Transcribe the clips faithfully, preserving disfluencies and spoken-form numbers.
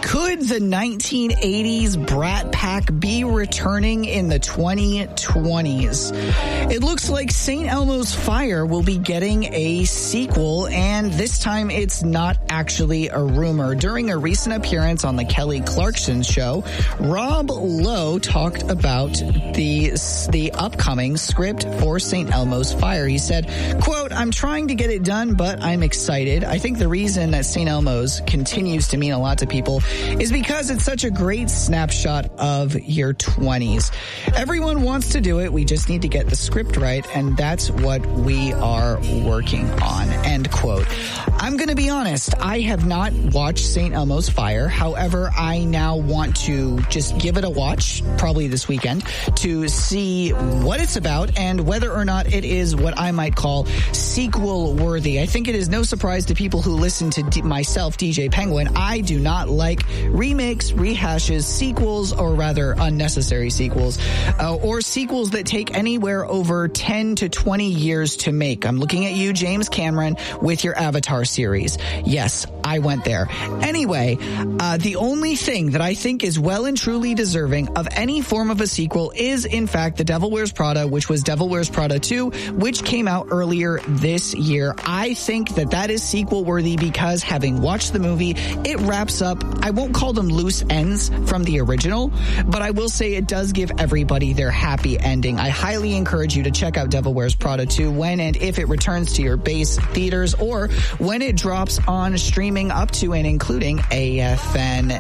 Could the nineteen eighties Brat Pack be returning in the twenty twenties? It looks like Saint Elmo's Fire will be getting a sequel, and this time it's not actually a rumor. During a recent appearance on the Kelly Clarkson show, Rob Lowe talked about the the upcoming script for Saint Elmo's Fire. He said, quote, "I'm trying to get it done, but I'm excited. I think the reason that Saint Elmo's continues to mean a lot to people is because it's such a great snapshot of your twenties. Everyone wants to do it. We just need to get the script right, and that's what we are working on," end quote. I'm going to be honest. I have not watched Saint Elmo's Fire. However, I now want to just give it a watch, probably this weekend, to see what it's about and whether or not it is what I might call sequel worthy. I think it is no surprise to people who listen to D- myself, D J Penguin. I do not like remakes, rehashes, sequels, or rather unnecessary sequels, uh, or sequels that take anywhere over ten to twenty years to make. I'm looking at you, James Cameron, with your Avatar series. Yes, I went there. Anyway, uh, the only thing that I think is well and truly deserving of any form of a sequel is, in fact, The Devil Wears Prada, which was Devil Wears Prada two, which came out earlier this year. I think that that is sequel worthy because, having watched the movie, it wraps up, I won't call them loose ends from the original, but I will say it does give everybody their happy ending. I highly encourage you to check out Devil Wears Prada two when and if it returns to your base theaters or when it drops on streaming up to and including A F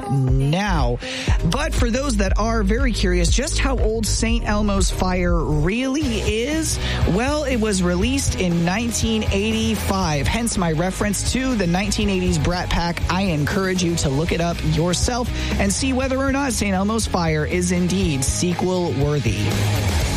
N now. But for those that are very curious just how old Saint Elmo's Fire really is, well, it was released in nineteen eighty-five, hence my reference to the nineteen eighties Brat Pack. I encourage you to look it up yourself and see whether or not Saint Elmo's Fire is indeed sequel worthy.